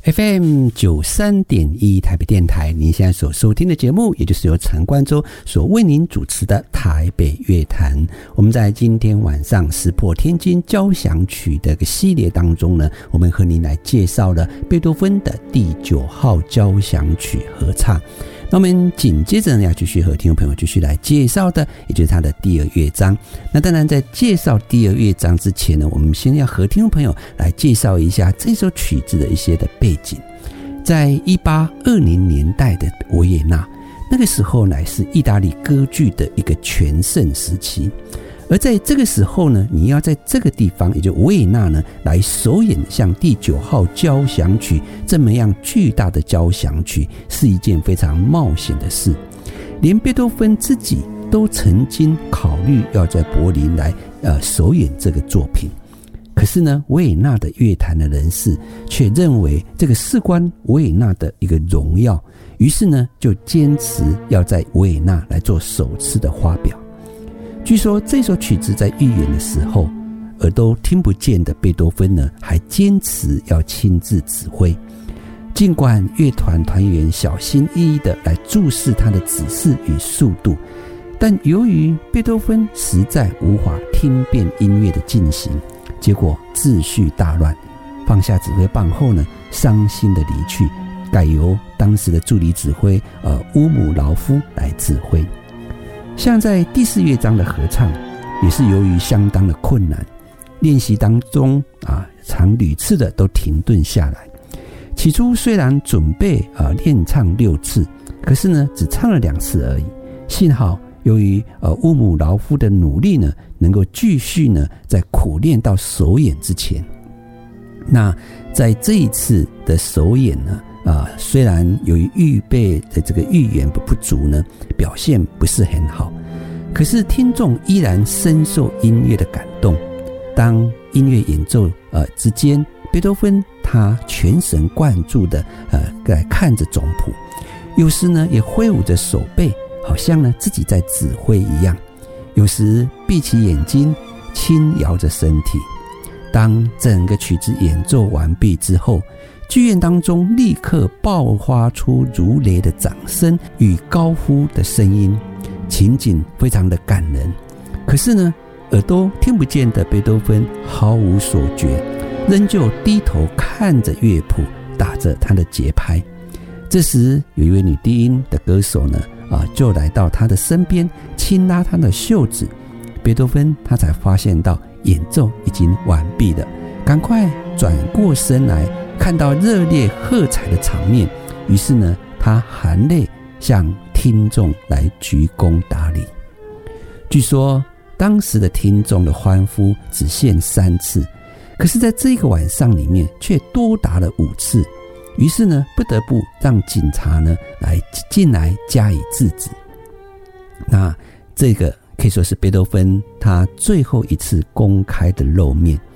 FM 93.1台北电台，您现在所收听的节目，也就是由陈冠洲所为您主持的台北乐坛。我们在今天晚上石破天惊交响曲的一个系列当中呢，我们和您来介绍了贝多芬的第9号交响曲合唱。那我们紧接着呢，要继续和听众朋友继续来介绍的，也就是他的第2乐章。那当然在介绍第2乐章之前呢，我们先要和听众朋友来介绍一下这首曲子的一些的背景。在1820年代的维也纳，那个时候乃是意大利歌剧的一个全盛时期。而在这个时候呢，你要在这个地方，也就维也纳呢，来首演像第9号交响曲这么样巨大的交响曲，是一件非常冒险的事。连贝多芬自己都曾经考虑要在柏林来首演这个作品。可是呢，维也纳的乐坛的人士却认为这个事关维也纳的一个荣耀，于是呢，就坚持要在维也纳来做首次的发表。据说这首曲子在预演的时候，耳朵听不见的贝多芬呢，还坚持要亲自指挥。尽管乐团团员小心翼翼地来注视他的指示与速度，但由于贝多芬实在无法听辨音乐的进行，结果秩序大乱。放下指挥棒后呢，伤心地离去，改由当时的助理指挥乌姆劳夫来指挥。像在第4乐章的合唱，也是由于相当的困难，练习当中常屡次的都停顿下来。起初虽然准备练唱6次，可是呢只唱了2次而已。幸好由于乌姆劳夫的努力呢，能够继续呢在苦练到首演之前。那在这一次的首演呢，虽然由于预备的这个预言不足呢，表现不是很好，可是听众依然深受音乐的感动。当音乐演奏之间，贝多芬他全神贯注的来看着总谱，有时呢也挥舞着手背，好像呢自己在指挥一样；有时闭起眼睛，轻摇着身体。当整个曲子演奏完毕之后，剧院当中立刻爆发出如雷的掌声与高呼的声音，情景非常的感人。可是呢，耳朵听不见的贝多芬毫无所觉，仍旧低头看着乐谱，打着他的节拍。这时有一位女低音的歌手呢，就来到他的身边，轻拉他的袖子。贝多芬他才发现到演奏已经完毕了，赶快转过身来，看到热烈喝彩的场面，于是呢，他含泪向听众来鞠躬打礼。据说当时的听众的欢呼只限3次，可是在这个晚上里面却多达了5次，于是呢，不得不让警察呢来进来加以制止。那这个可以说是贝多芬他最后一次公开的露面。